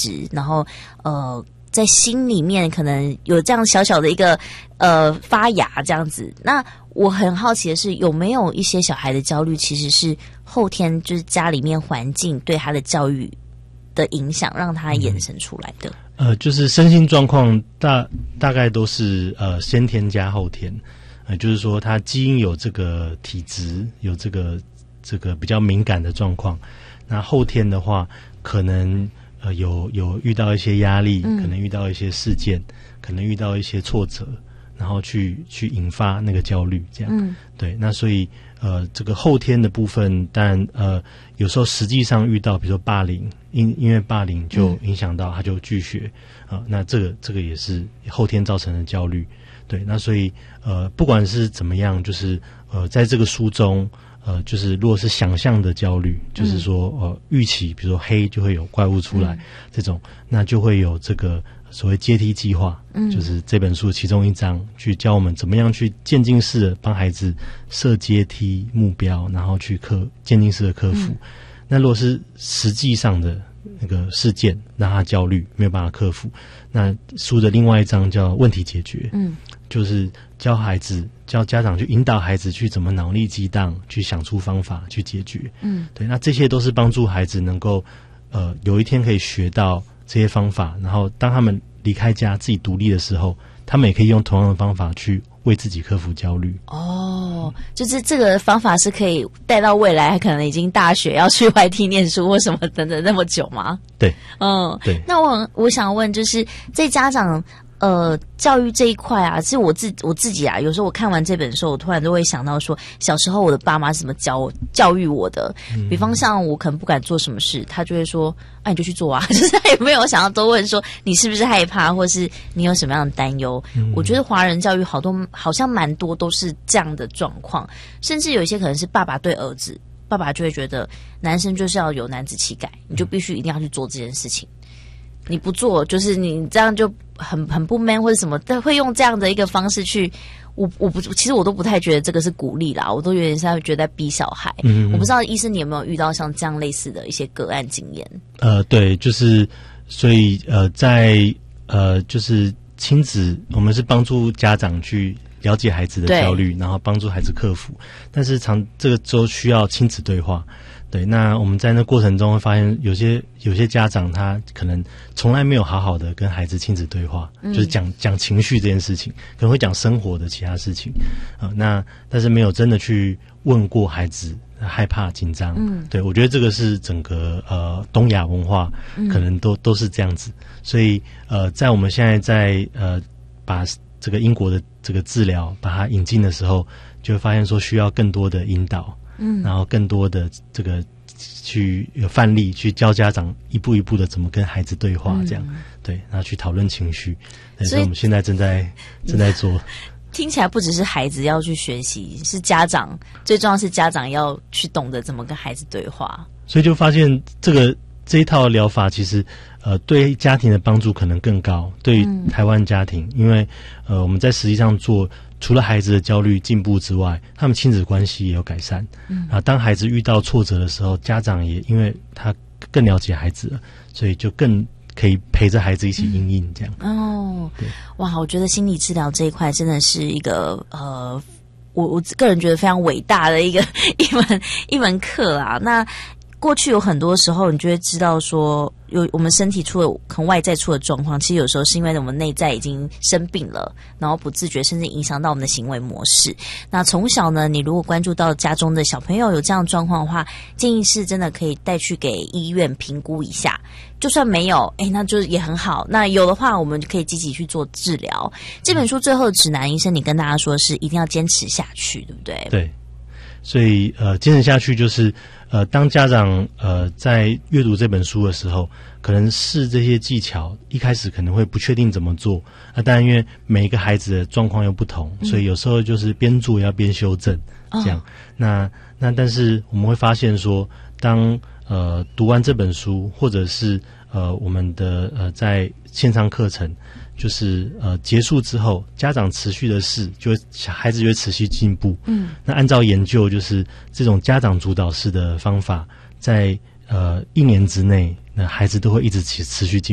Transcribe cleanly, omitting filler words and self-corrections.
质，然后在心里面可能有这样小小的一个发芽这样子。那我很好奇的是，有没有一些小孩的焦虑其实是后天就是家里面环境对他的教育的影响，让他衍生出来的？ 就是身心状况大概都是先天加后天，就是说他基因有这个体质，有这个比较敏感的状况。那后天的话，可能有遇到一些压力，可能遇到一些事件，可能遇到一些挫折，然后去引发那个焦虑，这样。对。那所以这个后天的部分，但有时候实际上遇到，比如说霸凌，因为霸凌就影响到他就拒学那这个也是后天造成的焦虑。对。那所以不管是怎么样，就是在这个书中。就是如果是想象的焦虑，就是说预期，比如说黑就会有怪物出来，这种，那就会有这个所谓阶梯计划，就是这本书其中一章去教我们怎么样去渐进式的帮孩子设阶梯目标，然后去渐进式的克服。那如果是实际上的那个事件让他焦虑没有办法克服，那书的另外一章叫问题解决，就是教家长去引导孩子去怎么脑力激荡，去想出方法去解决。对，那这些都是帮助孩子能够有一天可以学到这些方法，然后当他们离开家自己独立的时候，他们也可以用同样的方法去为自己克服焦虑。 就是这个方法是可以带到未来，可能已经大学要去外地念书或什么等等那么久吗？ 对，对。 那我想问，就是在家长教育这一块啊，其实我自己啊，有时候我看完这本书，我突然都会想到说，小时候我的爸妈是怎么教育我的。比方像我可能不敢做什么事，他就会说，你就去做啊，就是他也没有想要多问说你是不是害怕，或是你有什么样的担忧。我觉得华人教育好像蛮多都是这样的状况，甚至有一些可能是爸爸对儿子，爸爸就会觉得男生就是要有男子气概，你就必须一定要去做这件事情。你不做，就是你这样就很不 man 或者什么，但会用这样的一个方式去，其实我都不太觉得这个是鼓励啦，我都有点是觉得在逼小孩。我不知道医生你有没有遇到像这样类似的一些个案经验？ 对，就是所以在就是亲子，我们是帮助家长去了解孩子的焦虑，然后帮助孩子克服，但是这个都需要亲子对话。对，那我们在那过程中会发现，有些家长他可能从来没有好好的跟孩子亲子对话，就是讲情绪这件事情，可能会讲生活的其他事情，但是没有真的去问过孩子害怕紧张。对，我觉得这个是整个东亚文化可能都是这样子，所以在我们现在把这个英国的这个治疗把它引进的时候，就会发现说需要更多的引导。然后更多的这个去有范例去教家长一步一步的怎么跟孩子对话，这样对，然后去讨论情绪。所以我们现在正在做。 听起来不只是孩子要去学习，是家长最重要是家长要去懂得怎么跟孩子对话。 所以就发现这一套疗法其实对家庭的帮助可能更高，对于台湾家庭，因为我们在实际上做。除了孩子的焦虑进步之外，他们亲子关系也有改善。当孩子遇到挫折的时候，家长也因为他更了解孩子了，所以就更可以陪着孩子一起因应这样。 哇，我觉得心理治疗这一块真的是一个我个人觉得非常伟大的一门课啊。那过去有很多时候，你就会知道说，我们身体出了可能外在出的状况，其实有时候是因为我们内在已经生病了，然后不自觉，甚至影响到我们的行为模式。那从小呢，你如果关注到家中的小朋友有这样的状况的话，建议是真的可以带去给医院评估一下。就算没有，那就也很好。那有的话，我们就可以积极去做治疗。这本书最后的指南，医生你跟大家说是一定要坚持下去，对不对？ 对。所以坚持下去就是当家长在阅读这本书的时候，可能试这些技巧，一开始可能会不确定怎么做当然因为每一个孩子的状况又不同，所以有时候就是边做要边修正这样。那但是我们会发现说，当读完这本书，或者是我们的在线上课程就是结束之后，家长持续的试，孩子就会持续进步。那按照研究，就是这种家长主导式的方法，在1年之内，那孩子都会一直持续进步。